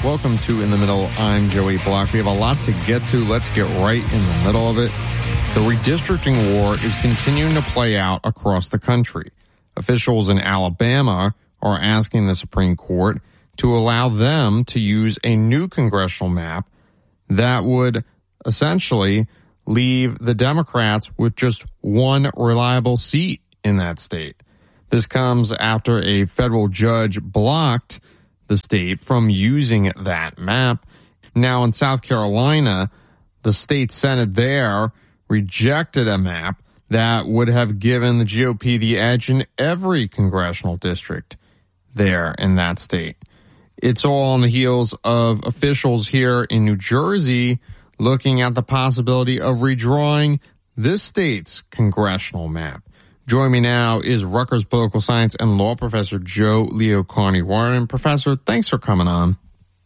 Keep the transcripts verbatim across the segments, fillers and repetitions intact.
Welcome to In the Middle. I'm Joey Block. We have a lot to get to. Let's get right in the middle of it. The redistricting war is continuing to play out across the country. Officials in Alabama are asking the Supreme Court to allow them to use a new congressional map that would essentially leave the Democrats with just one reliable seat in that state. This comes after a federal judge blocked the state from using that map. Now in South Carolina, the state Senate there rejected a map that would have given the G O P the edge in every congressional district there in that state. It's all on the heels of officials here in New Jersey looking at the possibility of redrawing this state's congressional map. Joining me now is Rutgers political science and law professor Joe Leo Carney-Warren. Professor, thanks for coming on.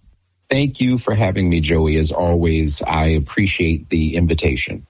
Thank you for having me, Joey. As always, I appreciate the invitation.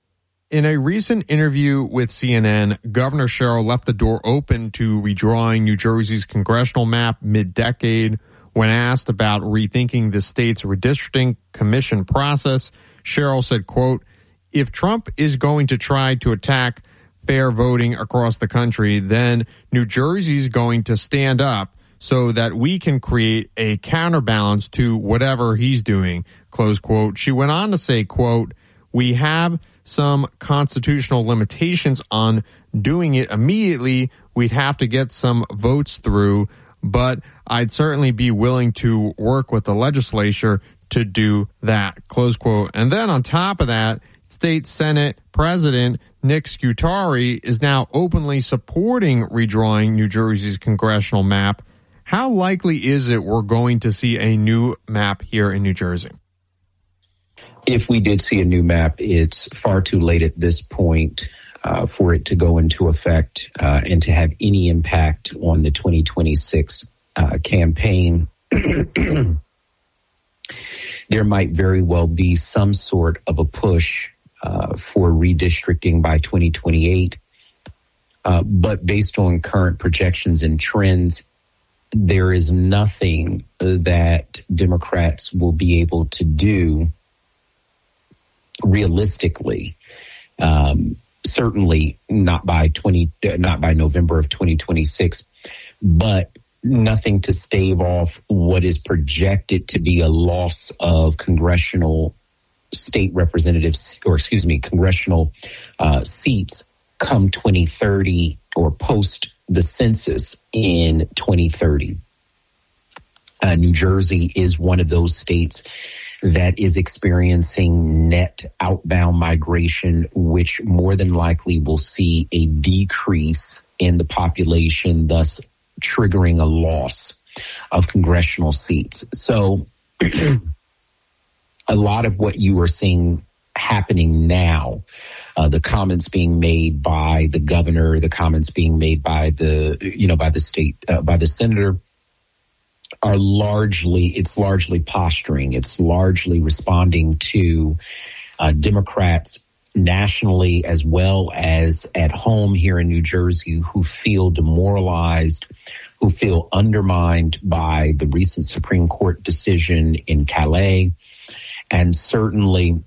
In a recent interview with C N N, Governor Sherrill left the door open to redrawing New Jersey's congressional map mid-decade. When asked about rethinking the state's redistricting commission process, Sherrill said, quote, "If Trump is going to try to attack fair voting across the country, then New Jersey's going to stand up so that we can create a counterbalance to whatever he's doing," close quote. She went on to say, quote, "We have some constitutional limitations on doing it immediately. We'd have to get some votes through, but I'd certainly be willing to work with the legislature to do that," close quote. And then on top of that, State Senate President Nick Scutari is now openly supporting redrawing New Jersey's congressional map. How likely is it we're going to see a new map here in New Jersey? If we did see a new map, it's far too late at this point uh, for it to go into effect uh, and to have any impact on the twenty twenty-six uh, campaign. There might very well be some sort of a push uh, for redistricting by twenty twenty-eight. Uh, but based on current projections and trends, there is nothing that Democrats will be able to do realistically, um, certainly not by twenty, not by November of twenty twenty-six, but nothing to stave off what is projected to be a loss of congressional state representatives, or excuse me, congressional uh, seats come twenty thirty or post the census in twenty thirty. Uh, New Jersey is one of those states that is experiencing net outbound migration, which more than likely will see a decrease in the population, thus triggering a loss of congressional seats. So a lot of what you are seeing happening now, uh, the comments being made by the governor, the comments being made by the, you know, by the state, uh, by the senator, are largely, it's largely posturing. It's largely responding to uh, Democrats nationally as well as at home here in New Jersey who feel demoralized, who feel undermined by the recent Supreme Court decision in Calais, and certainly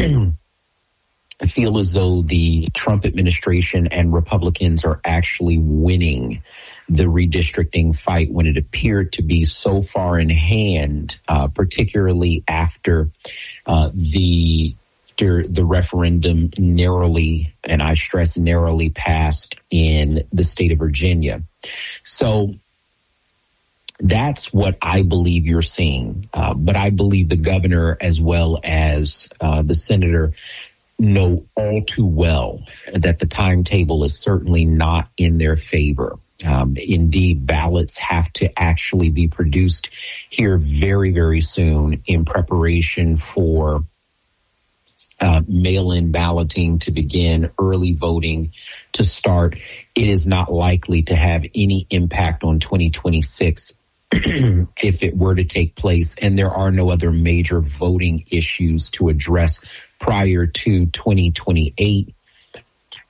feel as though the Trump administration and Republicans are actually winning the redistricting fight when it appeared to be so far in hand, uh, particularly after uh, the after the referendum narrowly, and I stress narrowly, passed in the state of Virginia. So that's what I believe you're seeing. Uh, but I believe the governor as well as uh, the senator know all too well that the timetable is certainly not in their favor. Um, indeed, ballots have to actually be produced here very, very soon in preparation for uh, mail-in balloting to begin, early voting to start. It is not likely to have any impact on twenty twenty-six if it were to take place, and there are no other major voting issues to address prior to twenty twenty-eight.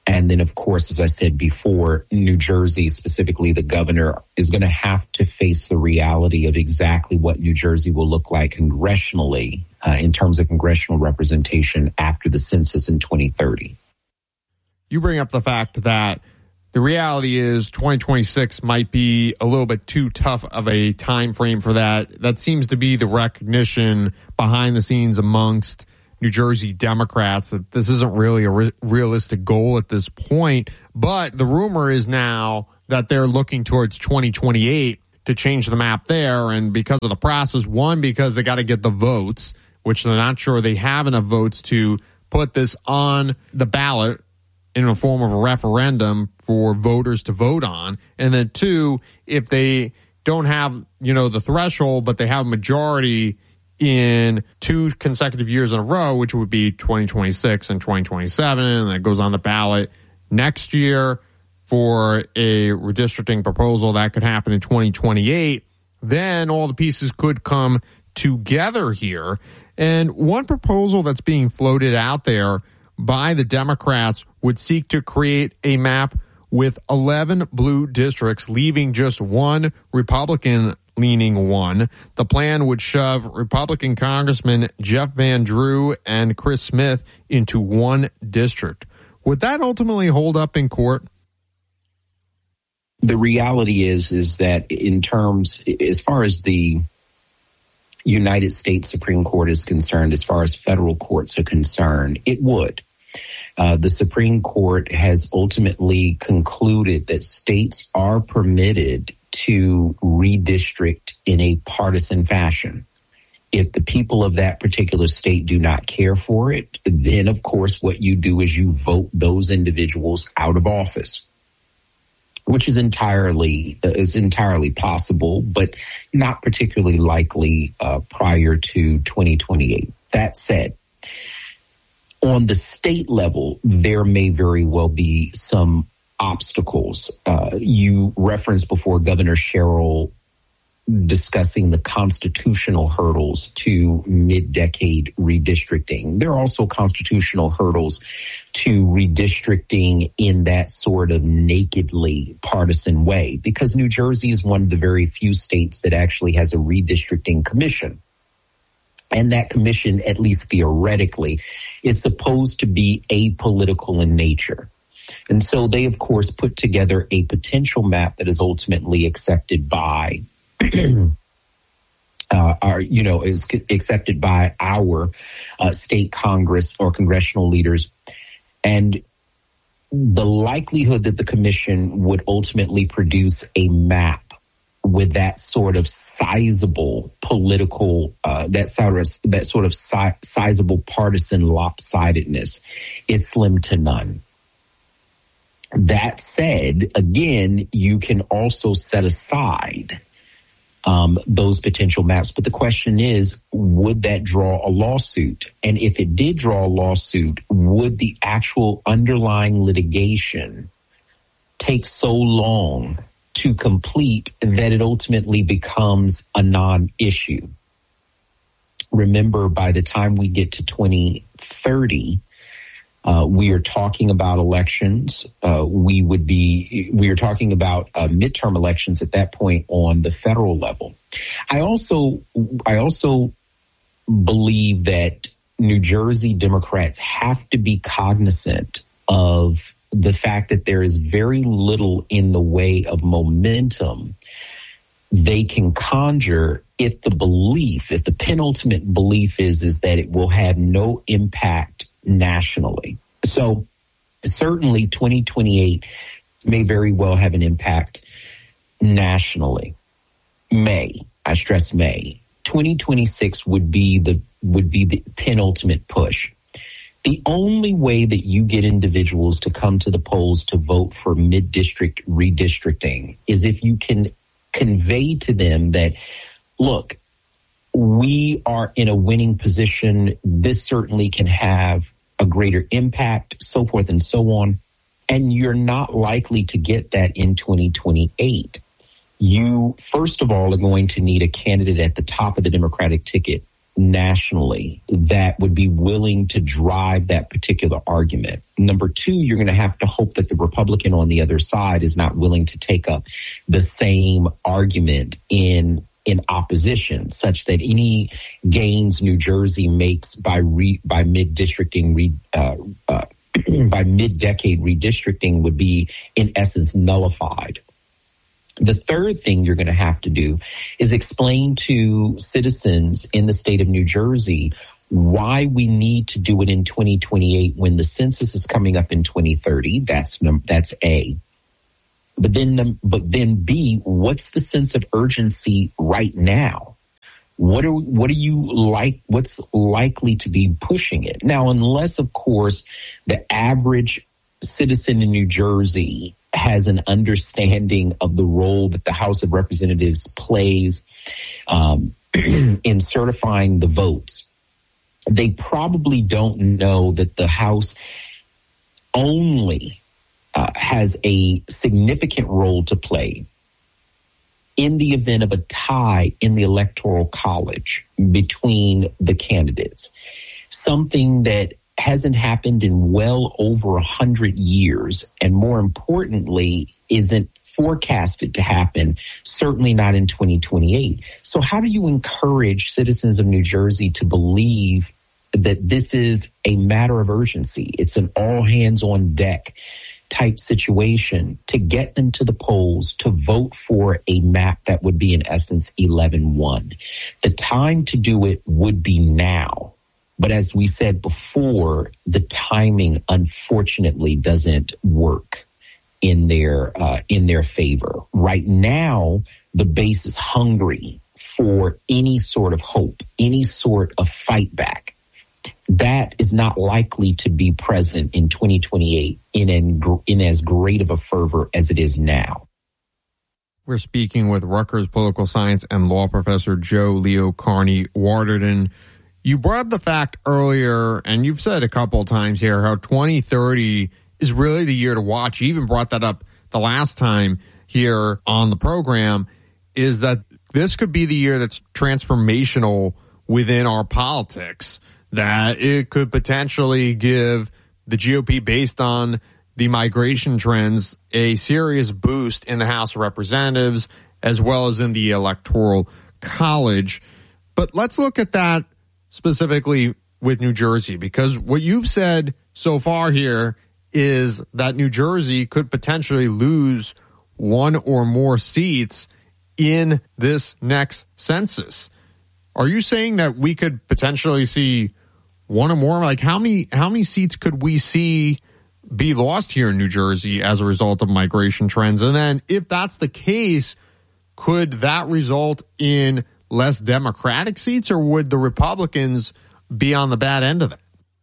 And then, of course, as I said before, New Jersey, specifically the governor, is going to have to face the reality of exactly what New Jersey will look like congressionally uh, in terms of congressional representation after the census in twenty thirty. You bring up the fact that the reality is twenty twenty-six might be a little bit too tough of a time frame for that. That seems to be the recognition behind the scenes amongst New Jersey Democrats that this isn't really a re- realistic goal at this point. But the rumor is now that they're looking towards twenty twenty-eight to change the map there. And because of the process, one, because they got to get the votes, which they're not sure they have enough votes to put this on the ballot in the form of a referendum for voters to vote on. And then two, if they don't have, you know, the threshold, but they have a majority in two consecutive years in a row, which would be twenty twenty-six and twenty twenty-seven, and that goes on the ballot next year for a redistricting proposal that could happen in twenty twenty-eight, then all the pieces could come together here. And one proposal that's being floated out there by the Democrats would seek to create a map with eleven blue districts, leaving just one Republican leaning one. The plan would shove Republican Congressman Jeff Van Drew and Chris Smith into one district. Would that ultimately hold up in court? The reality is, is that in terms, as far as the United States Supreme Court is concerned, as far as federal courts are concerned, it would. Uh, the Supreme Court has ultimately concluded that states are permitted to redistrict in a partisan fashion. If the people of that particular state do not care for it, then, of course, what you do is you vote those individuals out of office, which is entirely uh, is entirely possible, but not particularly likely uh, prior to twenty twenty-eight. That said, on the state level, there may very well be some obstacles. Uh, you referenced before Governor Sherrill discussing the constitutional hurdles to mid-decade redistricting. There are also constitutional hurdles to redistricting in that sort of nakedly partisan way, because New Jersey is one of the very few states that actually has a redistricting commission. And that commission, at least theoretically, is supposed to be apolitical in nature. And so they, of course, put together a potential map that is ultimately accepted by, uh, our, you know, is accepted by our uh, state Congress or congressional leaders. And the likelihood that the commission would ultimately produce a map with that sort of sizable political, uh, that sort of, that sort of si- sizable partisan lopsidedness is slim to none. That said, again, you can also set aside um, those potential maps. But the question is, would that draw a lawsuit? And if it did draw a lawsuit, would the actual underlying litigation take so long to complete that it ultimately becomes a non-issue? Remember, by the time we get to twenty thirty, Uh, we are talking about elections. Uh, we would be, we are talking about uh, midterm elections at that point on the federal level. I also, I also believe that New Jersey Democrats have to be cognizant of the fact that there is very little in the way of momentum they can conjure if the belief, if the penultimate belief is, is that it will have no impact nationally. So certainly twenty twenty-eight may very well have an impact nationally. May, I stress may. twenty twenty-six would be the would be the penultimate push. The only way that you get individuals to come to the polls to vote for mid-district redistricting is if you can convey to them that, look, we are in a winning position. This certainly can have a greater impact, so forth and so on. And you're not likely to get that in twenty twenty-eight. You, first of all, are going to need a candidate at the top of the Democratic ticket nationally that would be willing to drive that particular argument. Number two, you're going to have to hope that the Republican on the other side is not willing to take up the same argument in in opposition, such that any gains New Jersey makes by re, by mid-districting, re, uh, uh, by mid-decade redistricting would be, in essence, nullified. The third thing you're going to have to do is explain to citizens in the state of New Jersey why we need to do it in twenty twenty-eight when the census is coming up in twenty thirty. That's that's A. But then, but then B, what's the sense of urgency right now? What are, what are you like, what's likely to be pushing it? Now, unless, of course, the average citizen in New Jersey has an understanding of the role that the House of Representatives plays um, in certifying the votes, they probably don't know that the House only Uh, has a significant role to play in the event of a tie in the Electoral College between the candidates, something that hasn't happened in well over a hundred years, and more importantly, isn't forecasted to happen, certainly not in twenty twenty-eight. So how do you encourage citizens of New Jersey to believe that this is a matter of urgency? It's an all hands on deck type situation to get them to the polls to vote for a map that would be in essence eleven one. The time to do it would be now. But as we said before, the timing unfortunately doesn't work in their uh, in their favor. Right now, the base is hungry for any sort of hope, any sort of fight back. That is not likely to be present in twenty twenty-eight in, an, in as great of a fervor as it is now. We're speaking with Rutgers political science and law professor Joe Leo Carney Waterden. You brought up the fact earlier, and you've said a couple of times here, how twenty thirty is really the year to watch. You even brought that up the last time here on the program, is that this could be the year that's transformational within our politics, that it could potentially give the G O P, based on the migration trends, a serious boost in the House of Representatives as well as in the Electoral College. But let's look at that specifically with New Jersey, because what you've said so far here is that New Jersey could potentially lose one or more seats in this next census. Are you saying that we could potentially see one or more? Like, how many how many seats could we see be lost here in New Jersey as a result of migration trends? And then if that's the case, could that result in less Democratic seats, or would the Republicans be on the bad end of it?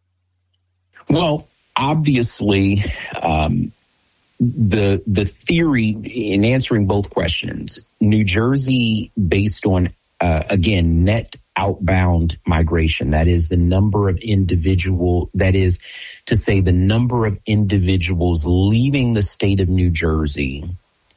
Well, obviously, um, the the theory in answering both questions, New Jersey, based on, uh, again, net outbound migration, that is the number of individual, that is to say the number of individuals leaving the state of New Jersey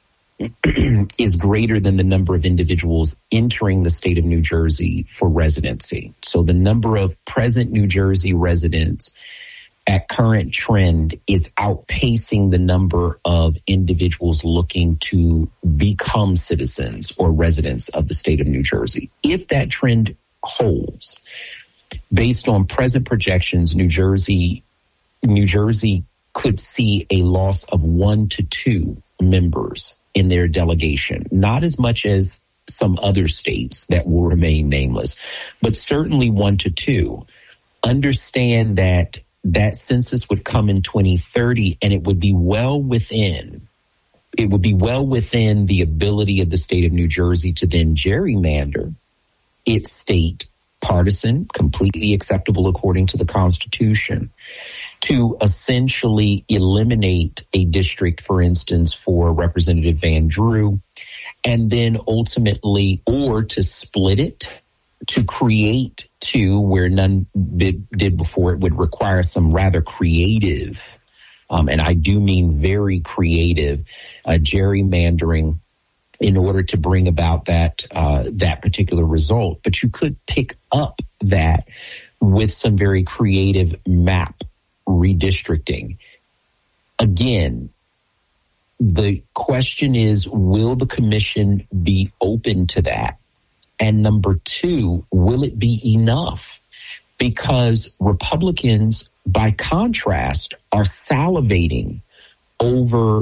is greater than the number of individuals entering the state of New Jersey for residency. So the number of present New Jersey residents at current trend is outpacing the number of individuals looking to become citizens or residents of the state of New Jersey. If that trend holds, based on present projections, New Jersey, New Jersey could see a loss of one to two members in their delegation, not as much as some other states that will remain nameless, but certainly one to two. Understand that that census would come in twenty thirty, and it would be well within, it would be well within the ability of the state of New Jersey to then gerrymander its state, partisan, completely acceptable according to the Constitution, to essentially eliminate a district, for instance, for Representative Van Drew, and then ultimately, or to split it, to create two where none did, did before. It would require some rather creative, um, and I do mean very creative, uh, gerrymandering in order to bring about that uh, that particular result. But you could pick up that with some very creative map redistricting. Again, the question is, will the commission be open to that? And number two, will it be enough? Because Republicans, by contrast, are salivating over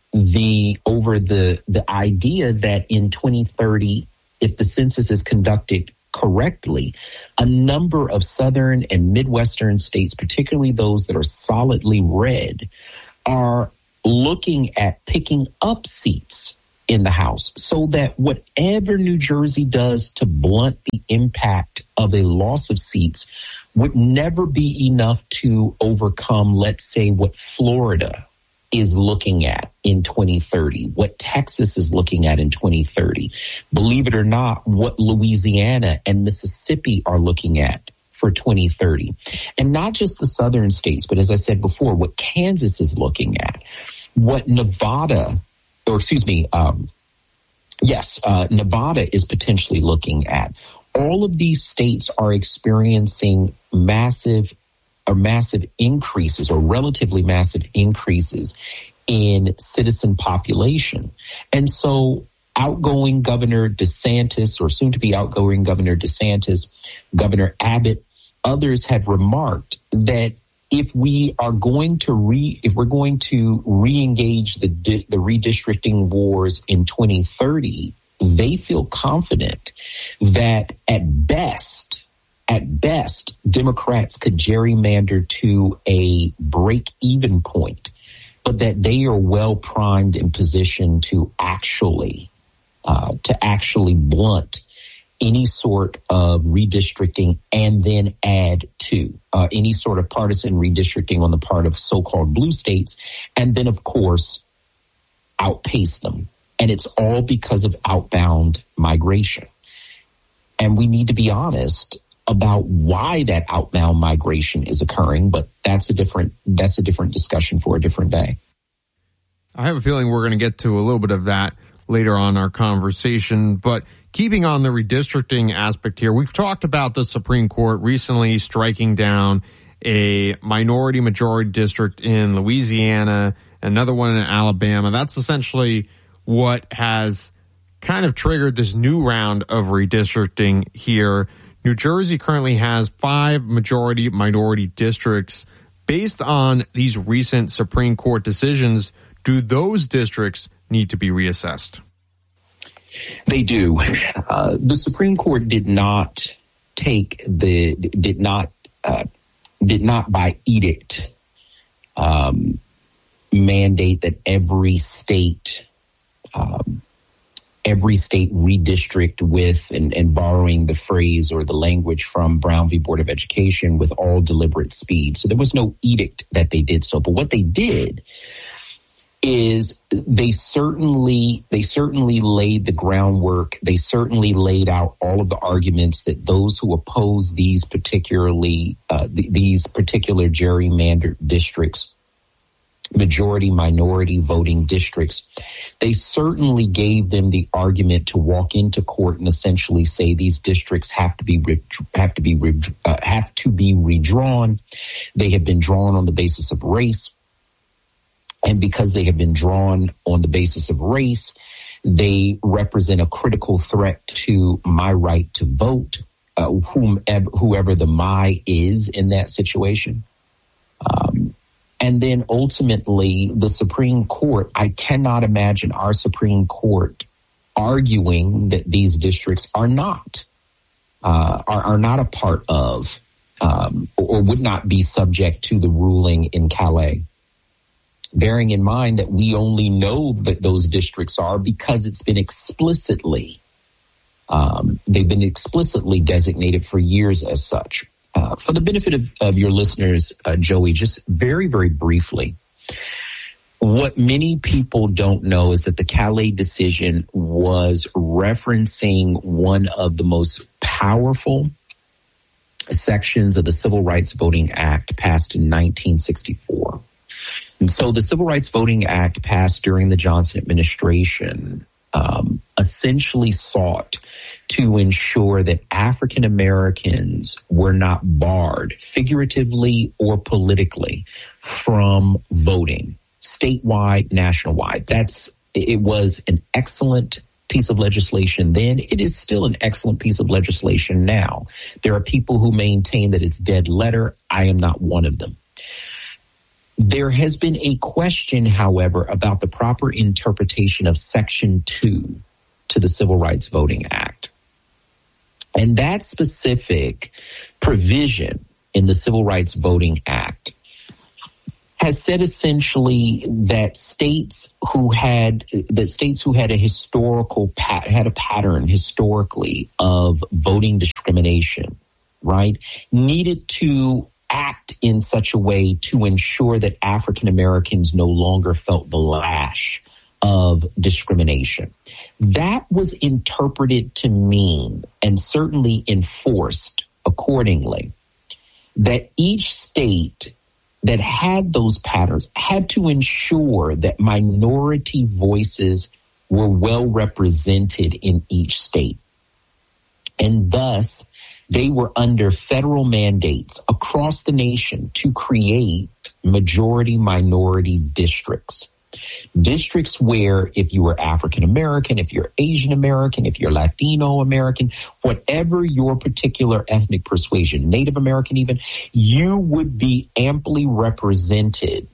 the over the the idea that in twenty thirty, if the census is conducted correctly, a number of southern and midwestern states, particularly those that are solidly red, are looking at picking up seats in the House, so that whatever New Jersey does to blunt the impact of a loss of seats would never be enough to overcome, let's say, what Florida is looking at in twenty thirty, what Texas is looking at in twenty thirty. Believe it or not, what Louisiana and Mississippi are looking at for twenty thirty. And not just the southern states, but as I said before, what Kansas is looking at, what Nevada, or excuse me, um, yes, uh, Nevada is potentially looking at. All of these states are experiencing massive or massive increases or relatively massive increases in citizen population. And so outgoing Governor DeSantis, or soon to be outgoing Governor DeSantis, Governor Abbott, others have remarked that if we are going to re, if we're going to re-engage the the redistricting wars in twenty thirty, they feel confident that at best, at best, Democrats could gerrymander to a break-even point, but that they are well primed in position to actually, uh, to actually blunt any sort of redistricting and then add to uh, any sort of partisan redistricting on the part of so-called blue states, and then, of course, outpace them. And it's all because of outbound migration. And we need to be honest about why that outbound migration is occurring, but that's a different that's a different discussion for a different day. I have a feeling we're going to get to a little bit of that later on in our conversation, but keeping on the redistricting aspect here, we've talked about the Supreme Court recently striking down a minority majority district in Louisiana, another one in Alabama. That's essentially what has kind of triggered this new round of redistricting here. New Jersey currently has five majority minority districts. Based on these recent Supreme Court decisions, do those districts need to be reassessed? They do. Uh, the Supreme Court did not take the did not uh, did not by edict um, mandate that every state um, every state redistrict with, and, and borrowing the phrase or the language from Brown v. Board of Education, with all deliberate speed. So there was no edict that they did so. But what they did is they certainly they certainly laid the groundwork. They certainly laid out all of the arguments that those who oppose these particularly uh, th- these particular gerrymandered districts, majority minority voting districts, they certainly gave them the argument to walk into court and essentially say these districts have to be re- have to be re- uh, have to be redrawn. They have been drawn on the basis of race. And because they have been drawn on the basis of race, they represent a critical threat to my right to vote, uh, whomever, whoever the my is in that situation. Um, and then ultimately, the Supreme Court, I cannot imagine our Supreme Court arguing that these districts are not, uh, are, are not a part of, um, or would not be subject to the ruling in Calais. Bearing in mind that we only know that those districts are because it's been explicitly, um, they've been explicitly designated for years as such. Uh, for the benefit of, of your listeners, uh, Joey, just very, very briefly, what many people don't know is that the Calais decision was referencing one of the most powerful sections of the Civil Rights Voting Act passed in nineteen sixty-four. And so the Civil Rights Voting Act passed during the Johnson administration um, essentially sought to ensure that African Americans were not barred, figuratively or politically, from voting statewide, nationwide. That's it was an excellent piece of legislation then. It is still an excellent piece of legislation now. There are people who maintain that it's dead letter. I am not one of them. There has been a question, however, about the proper interpretation of Section two to the Civil Rights Voting Act. And that specific provision in the Civil Rights Voting Act has said essentially that states who had that states who had a historical pat, had a pattern historically of voting discrimination, right, needed to act in such a way to ensure that African Americans no longer felt the lash of discrimination. That was interpreted to mean, and certainly enforced accordingly, that each state that had those patterns had to ensure that minority voices were well represented in each state. And thus, they were under federal mandates across the nation to create majority-minority districts. Districts where if you were African American, if you're Asian American, if you're Latino American, whatever your particular ethnic persuasion, Native American even, you would be amply represented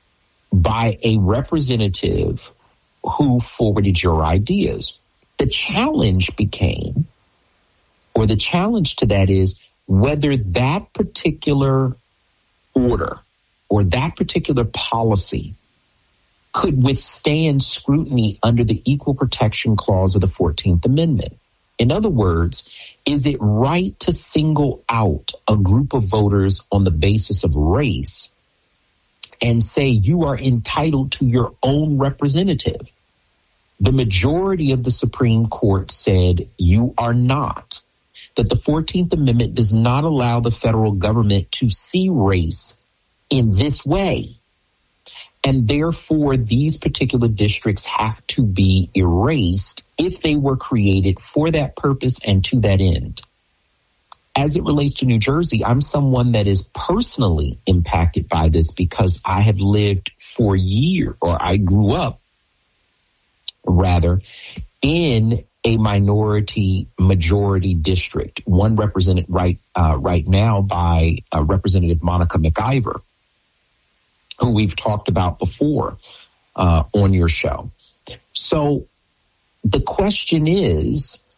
by a representative who forwarded your ideas. The challenge became, or the challenge to that is whether that particular order or that particular policy could withstand scrutiny under the Equal Protection Clause of the fourteenth Amendment. In other words, is it right to single out a group of voters on the basis of race and say you are entitled to your own representative? The majority of the Supreme Court said you are not, that the fourteenth Amendment does not allow the federal government to see race in this way. And therefore, these particular districts have to be erased if they were created for that purpose and to that end. As it relates to New Jersey, I'm someone that is personally impacted by this because I have lived for years, or I grew up, rather, in a minority majority district, one represented right uh, right now by uh, Representative Monica McIver, who we've talked about before uh, on your show. So the question is,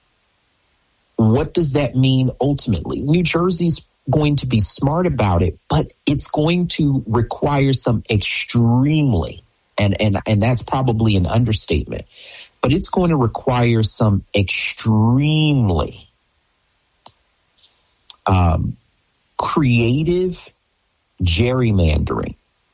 what does that mean ultimately? New Jersey's going to be smart about it, but it's going to require some extremely, and, and, and that's probably an understatement, but it's going to require some extremely um, creative gerrymandering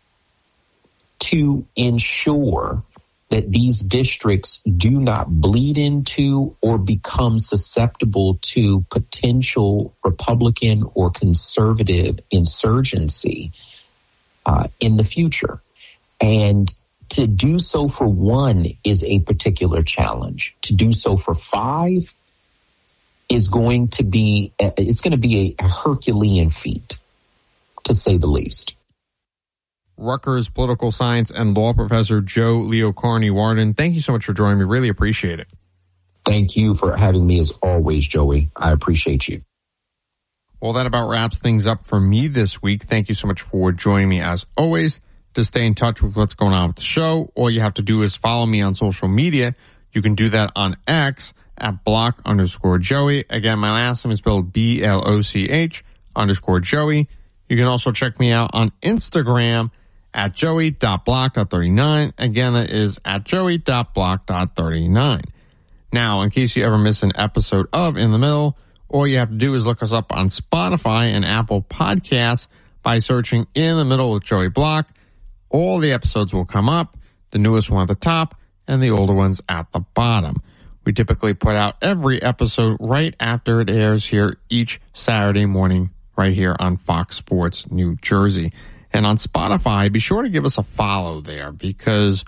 to ensure that these districts do not bleed into or become susceptible to potential Republican or conservative insurgency uh, in the future. And to do so for one is a particular challenge. To do so for five is going to be, it's going to be a Herculean feat, to say the least. Rutgers political science and law professor Joe Leo Carney Warden, thank you so much for joining me. Really appreciate it. Thank you for having me as always, Joey. I appreciate you. Well, that about wraps things up for me this week. Thank you so much for joining me as always. To stay in touch with what's going on with the show, all you have to do is follow me on social media. You can do that on X at block underscore Joey. Again, my last name is spelled B L O C H underscore Joey. You can also check me out on Instagram at joey dot block dot thirty-nine. Again, that is at joey dot block dot thirty-nine. Now, in case you ever miss an episode of In the Middle, all you have to do is look us up on Spotify and Apple Podcasts by searching In the Middle with Joey Block. All the episodes will come up, the newest one at the top and the older ones at the bottom. We typically put out every episode right after it airs here each Saturday morning right here on Fox Sports New Jersey. And on Spotify, be sure to give us a follow there because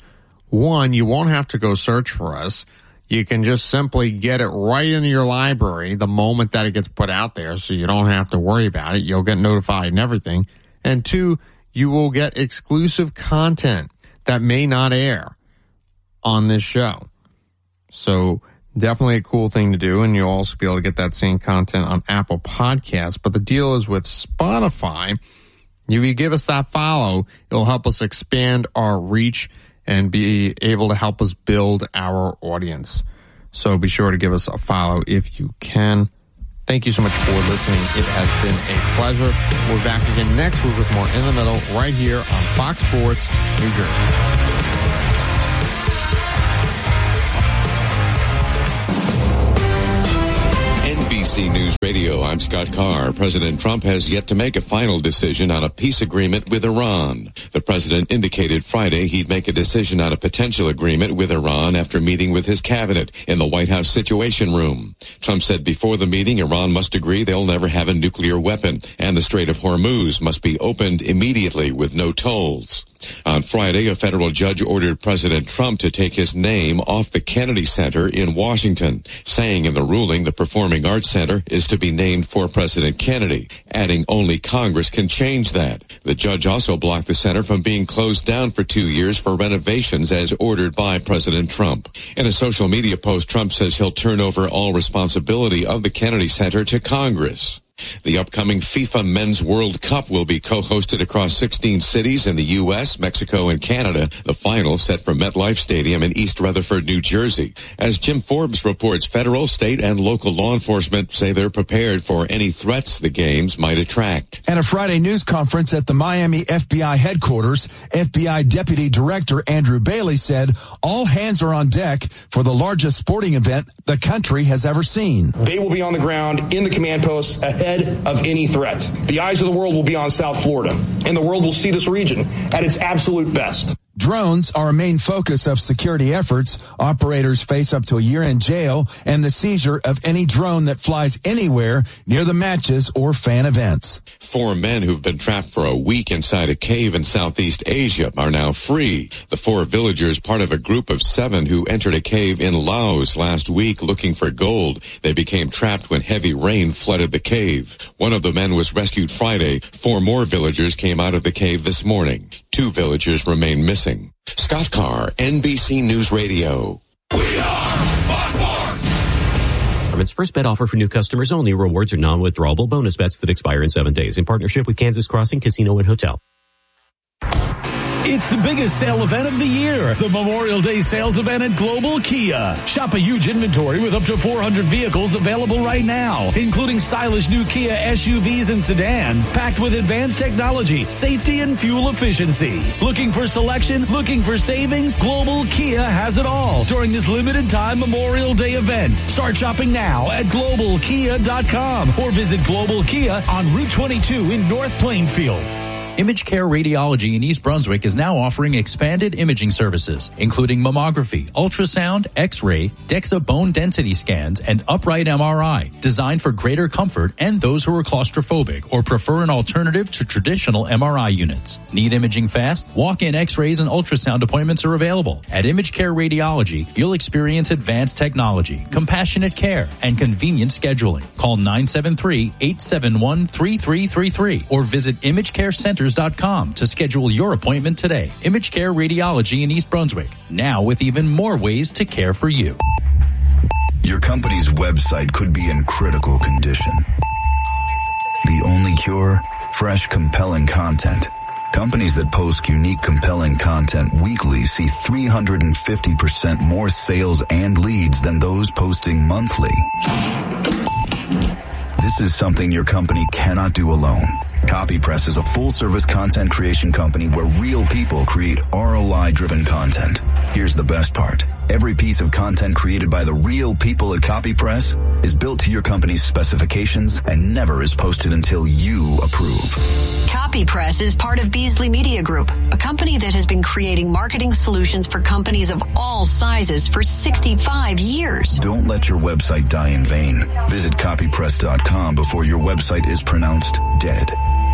One, you won't have to go search for us. You can just simply get it right into your library the moment that it gets put out there, so you don't have to worry about it. You'll get notified and everything. And two, you will get exclusive content that may not air on this show. So definitely a cool thing to do, and you'll also be able to get that same content on Apple Podcasts. But the deal is with Spotify, if you give us that follow, it'll help us expand our reach and be able to help us build our audience. So be sure to give us a follow if you can. Thank you so much for listening. It has been a pleasure. We're back again next week with more In the Middle right here on Fox Sports New Jersey. N B C News Radio, I'm Scott Carr. President Trump has yet to make a final decision on a peace agreement with Iran. The president indicated Friday he'd make a decision on a potential agreement with Iran after meeting with his cabinet in the White House Situation Room. Trump said before the meeting, Iran must agree they'll never have a nuclear weapon, and the Strait of Hormuz must be opened immediately with no tolls. On Friday, a federal judge ordered President Trump to take his name off the Kennedy Center in Washington, saying in the ruling the Performing Arts Center is to be named for President Kennedy, adding only Congress can change that. The judge also blocked the center from being closed down for two years for renovations as ordered by President Trump. In a social media post, Trump says he'll turn over all responsibility of the Kennedy Center to Congress. The upcoming FIFA Men's World Cup will be co-hosted across sixteen cities in the U S, Mexico, and Canada. The final set for MetLife Stadium in East Rutherford, New Jersey. As Jim Forbes reports, federal, state, and local law enforcement say they're prepared for any threats the games might attract. At a Friday news conference at the Miami F B I headquarters, F B I Deputy Director Andrew Bailey said all hands are on deck for the largest sporting event the country has ever seen. They will be on the ground in the command posts ahead of any threat. The eyes of the world will be on South Florida, and the world will see this region at its absolute best. Drones are a main focus of security efforts. Operators face up to a year in jail and the seizure of any drone that flies anywhere near the matches or fan events. Four men who've been trapped for a week inside a cave in Southeast Asia are now free. The four villagers, part of a group of seven who entered a cave in Laos last week looking for gold. They became trapped when heavy rain flooded the cave. One of the men was rescued Friday. Four more villagers came out of the cave this morning. Two villagers remain missing. Scott Carr, N B C News Radio. We are Fox Sports. Its first bet offer for new customers only. Rewards are non-withdrawable bonus bets that expire in seven days in partnership with Kansas Crossing Casino and Hotel. It's the biggest sale event of the year, the Memorial Day sales event at Global Kia. Shop a huge inventory with up to four hundred vehicles available right now, including stylish new Kia S U Vs and sedans, packed with advanced technology, safety, and fuel efficiency. Looking for selection? Looking for savings? Global Kia has it all during this limited time Memorial Day event. Start shopping now at global kia dot com or visit Global Kia on Route twenty-two in North Plainfield. Image Care Radiology in East Brunswick is now offering expanded imaging services, including mammography, ultrasound, X-ray, DEXA bone density scans, and upright M R I, designed for greater comfort and those who are claustrophobic or prefer an alternative to traditional M R I units. Need imaging fast? Walk-in X-rays and ultrasound appointments are available. At Image Care Radiology, you'll experience advanced technology, compassionate care, and convenient scheduling. Call nine seven three, eight seven one, three three three three or visit image care centers dot com to schedule your appointment today. Image Care Radiology in East Brunswick, now with even more ways to care for you. Your company's website could be in critical condition. The only cure? Fresh, compelling content. Companies that post unique, compelling content weekly see three hundred fifty percent more sales and leads than those posting monthly. This is something your company cannot do alone. CopyPress is a full-service content creation company where real people create R O I-driven content. Here's the best part. Every piece of content created by the real people at CopyPress is built to your company's specifications and never is posted until you approve. CopyPress is part of Beasley Media Group, a company that has been creating marketing solutions for companies of all sizes for sixty-five years. Don't let your website die in vain. Visit copypress dot com before your website is pronounced dead.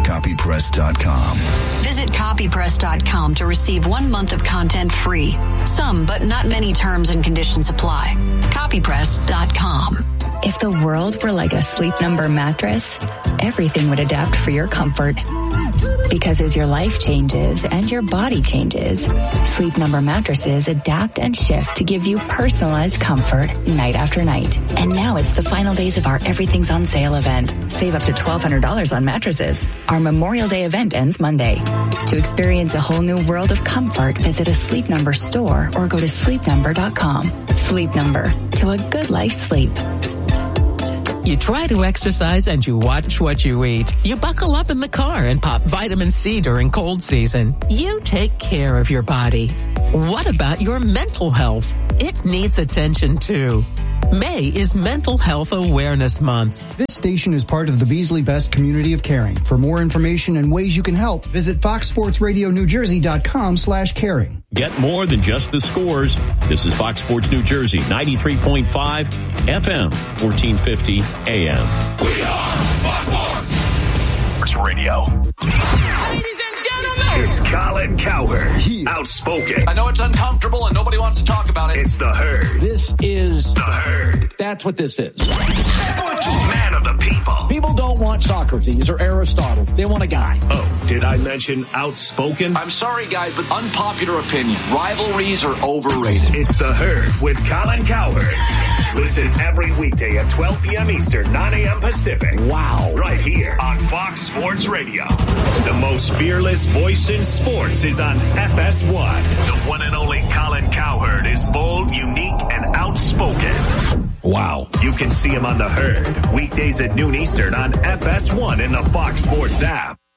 copy press dot com. Visit copy press dot com to receive one month of content free. Some, but not many terms and conditions apply. copy press dot com. If the world were like a Sleep Number mattress, everything would adapt for your comfort. Because as your life changes and your body changes, Sleep Number mattresses adapt and shift to give you personalized comfort night after night. And now it's the final days of our Everything's on Sale event. Save up to twelve hundred dollars on mattresses. Our Memorial Day event ends Monday. To experience a whole new world of comfort, visit a Sleep Number store or go to sleep number dot com. Sleep Number, to a good life sleep. You try to exercise and you watch what you eat. You buckle up in the car and pop vitamin C during cold season. You take care of your body. What about your mental health? It needs attention too. May is Mental Health Awareness Month. This station is part of the Beasley Best community of caring. For more information and ways you can help, visit fox sports radio new jersey dot com slash caring. Get more than just the scores. This is Fox Sports New Jersey, ninety-three point five F M, fourteen fifty A M. We are Fox Sports Radio. Ladies and gentlemen, it's Colin Cowherd, outspoken. I know it's uncomfortable and nobody wants to talk about it. It's the Herd. This is the Herd. That's what this is. Man of the people. People don't want Socrates or Aristotle. They want a guy. Oh, did I mention outspoken? I'm sorry, guys, but unpopular opinion. Rivalries are overrated. It's the Herd with Colin Cowherd. Listen every weekday at twelve p.m. Eastern, nine a.m. Pacific. Wow. Right here on Fox Sports Radio. The most fearless voice in sports is on F S one. The one and only Colin Cowherd is bold, unique, and outspoken. Wow. You can see him on the Herd weekdays at noon Eastern on F S one in the Fox Sports app.